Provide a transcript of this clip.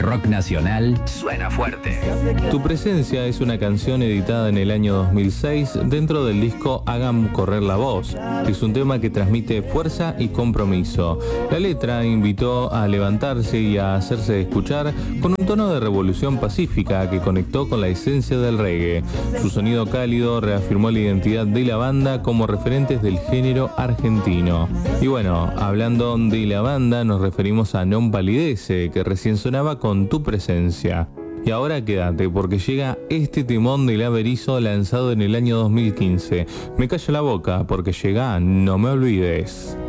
rock nacional suena fuerte. Tu presencia es una canción editada en el año 2006 dentro del disco Hagan correr la voz. Es un tema que transmite fuerza y compromiso. La letra invitó a levantarse y a hacerse escuchar con un tono de revolución pacífica que conectó con la esencia del reggae. Su sonido cálido reafirmó la identidad de la banda como referentes del género argentino. Y bueno, hablando de la banda, nos referimos a Non Palidece, que recién sonaba con Tu Presencia. Y ahora quédate, porque llega este timón del Averizo lanzado en el año 2015. Me callo la boca, porque llega No Me Olvides.